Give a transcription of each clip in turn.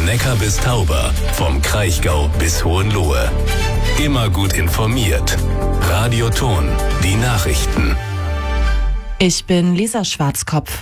Neckar bis Tauber, vom Kraichgau bis Hohenlohe. Immer gut informiert. Radio Thon, die Nachrichten. Ich bin Lisa Schwarzkopf.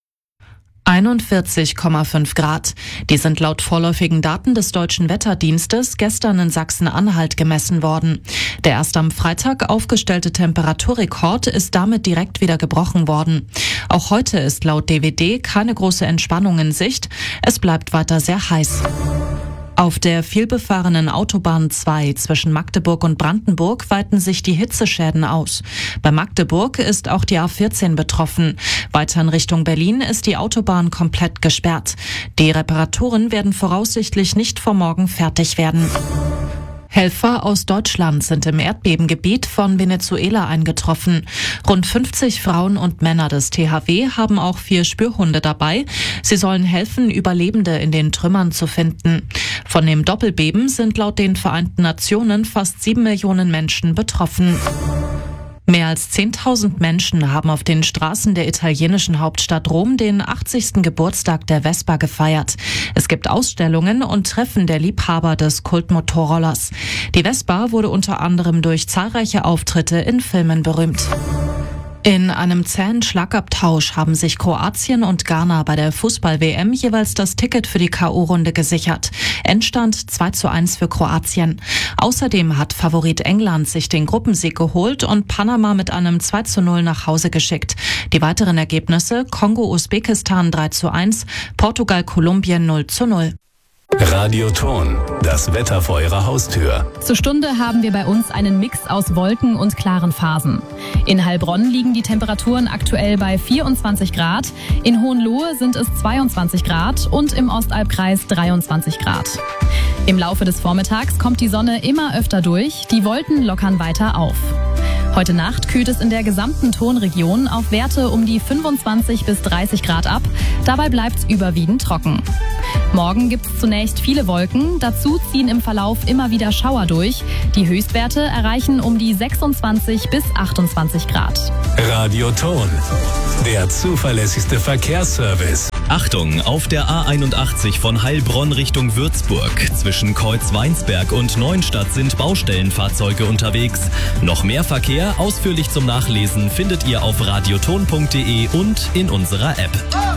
41,5 Grad. Die sind laut vorläufigen Daten des Deutschen Wetterdienstes gestern in Sachsen-Anhalt gemessen worden. Der erst am Freitag aufgestellte Temperaturrekord ist damit direkt wieder gebrochen worden. Auch heute ist laut DWD keine große Entspannung in Sicht. Es bleibt weiter sehr heiß. Auf der vielbefahrenen Autobahn 2 zwischen Magdeburg und Brandenburg weiten sich die Hitzeschäden aus. Bei Magdeburg ist auch die A14 betroffen. Weiter in Richtung Berlin ist die Autobahn komplett gesperrt. Die Reparaturen werden voraussichtlich nicht vor morgen fertig werden. Helfer aus Deutschland sind im Erdbebengebiet von Venezuela eingetroffen. Rund 50 Frauen und Männer des THW haben auch 4 Spürhunde dabei. Sie sollen helfen, Überlebende in den Trümmern zu finden. Von dem Doppelbeben sind laut den Vereinten Nationen fast 7 Millionen Menschen betroffen. Mehr als 10.000 Menschen haben auf den Straßen der italienischen Hauptstadt Rom den 80. Geburtstag der Vespa gefeiert. Es gibt Ausstellungen und Treffen der Liebhaber des Kultmotorrollers. Die Vespa wurde unter anderem durch zahlreiche Auftritte in Filmen berühmt. In einem zähen Schlagabtausch haben sich Kroatien und Ghana bei der Fußball-WM jeweils das Ticket für die K.O.-Runde gesichert. Endstand 2:1 für Kroatien. Außerdem hat Favorit England sich den Gruppensieg geholt und Panama mit einem 2:0 nach Hause geschickt. Die weiteren Ergebnisse: Kongo-Usbekistan 3:1, Portugal-Kolumbien 0:0. Radio Thon, das Wetter vor Ihrer Haustür. Zur Stunde haben wir bei uns einen Mix aus Wolken und klaren Phasen. In Heilbronn liegen die Temperaturen aktuell bei 24 Grad, in Hohenlohe sind es 22 Grad und im Ostalbkreis 23 Grad. Im Laufe des Vormittags kommt die Sonne immer öfter durch, die Wolken lockern weiter auf. Heute Nacht kühlt es in der gesamten Thonregion auf Werte um die 25 bis 30 Grad ab. Dabei bleibt es überwiegend trocken. Morgen gibt es zunächst viele Wolken. Dazu ziehen im Verlauf immer wieder Schauer durch. Die Höchstwerte erreichen um die 26 bis 28 Grad. Radio Thon, der zuverlässigste Verkehrsservice. Achtung, auf der A81 von Heilbronn Richtung Würzburg. Zwischen Kreuzweinsberg und Neuenstadt sind Baustellenfahrzeuge unterwegs. Noch mehr Verkehr, ausführlich zum Nachlesen, findet ihr auf radiothon.de und in unserer App.